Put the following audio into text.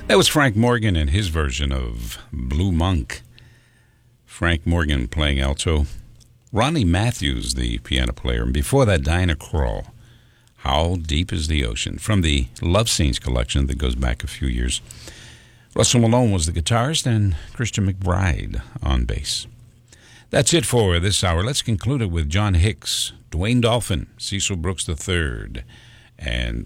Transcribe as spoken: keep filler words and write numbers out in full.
That was Frank Morgan and his version of Blue Monk. Frank Morgan playing alto. Ronnie Matthews, the piano player. And before that, Diana Krall. How Deep is the Ocean? From the Love Scenes collection that goes back a few years. Russell Malone was the guitarist and Christian McBride on bass. That's it for this hour. Let's conclude it with John Hicks, Dwayne Dolphin, Cecil Brooks the third, and